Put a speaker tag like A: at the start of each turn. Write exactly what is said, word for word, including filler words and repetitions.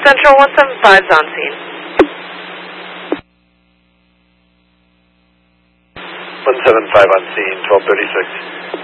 A: Central one seven five is on scene.
B: one seven five on scene, twelve thirty-six.